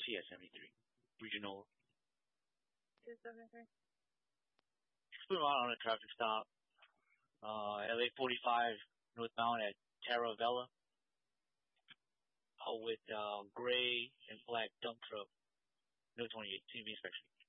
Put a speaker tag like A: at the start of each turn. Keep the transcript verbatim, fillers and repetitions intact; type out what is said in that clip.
A: T S seventy-three. Regional.
B: T S seventy-three.
A: Put him out on a traffic stop. Uh, L A forty-five northbound at Taravella. Uh, with uh, gray and black dump truck. No twenty-eight, T V inspection.